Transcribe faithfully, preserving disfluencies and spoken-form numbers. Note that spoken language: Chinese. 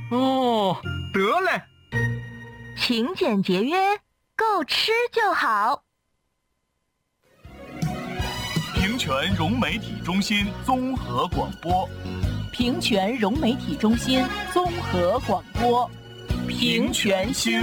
哦，得嘞。 勤俭节约，够吃就好。 平泉融媒体中心综合广播， 平泉融媒体中心综合广播， 平泉新